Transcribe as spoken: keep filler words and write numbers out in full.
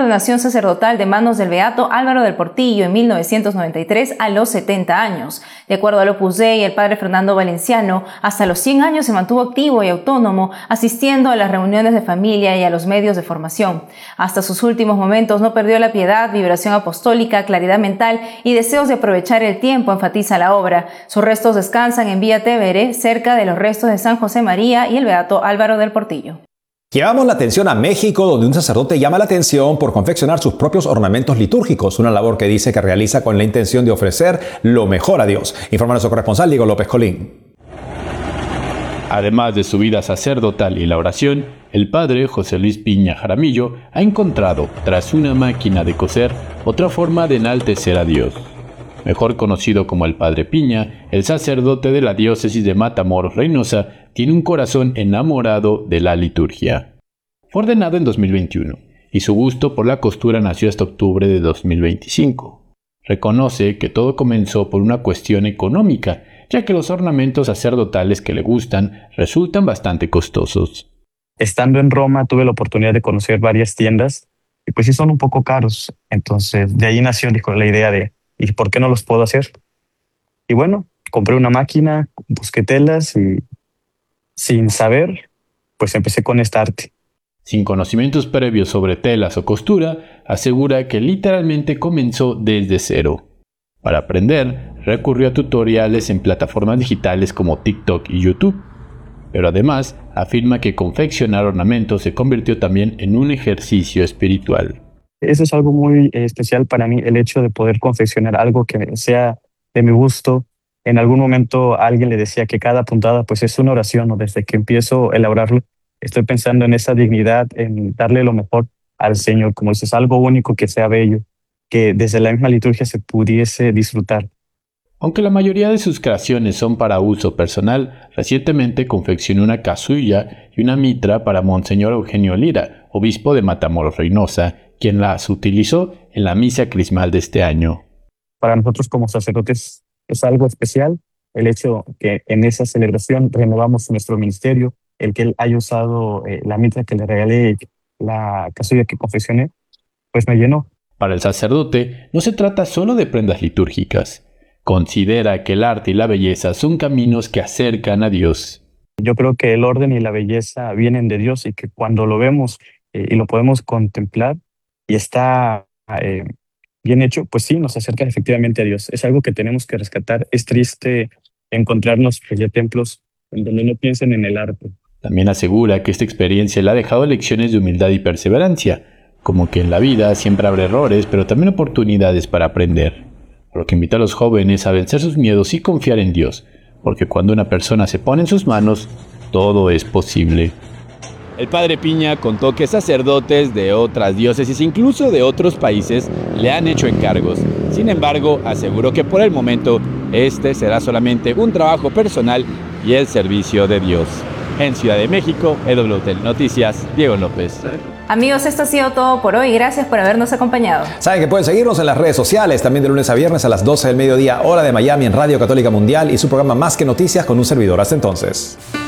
ordenación sacerdotal de manos del beato Álvaro del Portillo en mil novecientos noventa y tres a los setenta años. De acuerdo al Opus Dei, el padre Fernando Valenciano hasta los cien años se mantuvo activo y autónomo, asistiendo a las reuniones de familia y a los medios de formación. Hasta sus últimos momentos no perdió la piedad, vibración apostólica, claridad mental y deseos de aprovechar el tiempo, enfatiza la obra. Sus restos descansan en Villa Tevere, cerca de los restos de San José María y el beato Álvaro del Portillo. Llevamos la atención a México, donde un sacerdote llama la atención por confeccionar sus propios ornamentos litúrgicos, una labor que dice que realiza con la intención de ofrecer lo mejor a Dios. Informa nuestro corresponsal Diego López Colín. Además de su vida sacerdotal y la oración, el padre José Luis Piña Jaramillo ha encontrado, tras una máquina de coser, otra forma de enaltecer a Dios. Mejor conocido como el Padre Piña, el sacerdote de la diócesis de Matamoros, Reynosa, tiene un corazón enamorado de la liturgia. Fue ordenado en dos mil veintiuno, y su gusto por la costura nació hasta octubre de dos mil veinticinco. Reconoce que todo comenzó por una cuestión económica, ya que los ornamentos sacerdotales que le gustan resultan bastante costosos. Estando en Roma tuve la oportunidad de conocer varias tiendas, y pues sí son un poco caros. Entonces de ahí nació dijo, la idea de ¿y por qué no los puedo hacer? Y bueno, compré una máquina, busqué telas y sin saber, pues empecé con esta arte. Sin conocimientos previos sobre telas o costura, asegura que literalmente comenzó desde cero. Para aprender, recurrió a tutoriales en plataformas digitales como TikTok y YouTube. Pero además, afirma que confeccionar ornamentos se convirtió también en un ejercicio espiritual. Eso es algo muy especial para mí, el hecho de poder confeccionar algo que sea de mi gusto. En algún momento alguien le decía que cada puntada pues es una oración, ¿no? Desde que empiezo a elaborarlo, estoy pensando en esa dignidad, en darle lo mejor al Señor, como dices, algo único que sea bello, que desde la misma liturgia se pudiese disfrutar. Aunque la mayoría de sus creaciones son para uso personal, recientemente confeccionó una casulla y una mitra para Monseñor Eugenio Lira, obispo de Matamoros, Reynosa, quien las utilizó en la misa crismal de este año. Para nosotros como sacerdotes es algo especial el hecho que en esa celebración renovamos nuestro ministerio, el que él haya usado eh, la mitra que le regalé, la casulla que confeccioné, pues me llenó. Para el sacerdote no se trata solo de prendas litúrgicas. Considera que el arte y la belleza son caminos que acercan a Dios. Yo creo que el orden y la belleza vienen de Dios y que cuando lo vemos eh, y lo podemos contemplar y está eh, bien hecho, pues sí, nos acerca efectivamente a Dios. Es algo que tenemos que rescatar. Es triste encontrarnos pues, ya templos en donde no piensen en el arte. También asegura que esta experiencia le ha dejado lecciones de humildad y perseverancia, como que en la vida siempre habrá errores, pero también oportunidades para aprender. Por lo que invita a los jóvenes a vencer sus miedos y confiar en Dios, porque cuando una persona se pone en sus manos, todo es posible. El padre Piña contó que sacerdotes de otras diócesis, incluso de otros países, le han hecho encargos. Sin embargo, aseguró que por el momento, este será solamente un trabajo personal y el servicio de Dios. En Ciudad de México, E W T Noticias, Diego López. Amigos, esto ha sido todo por hoy. Gracias por habernos acompañado. Saben que pueden seguirnos en las redes sociales, también de lunes a viernes a las doce del mediodía, hora de Miami, en Radio Católica Mundial y su programa Más que Noticias con un servidor. Hasta entonces.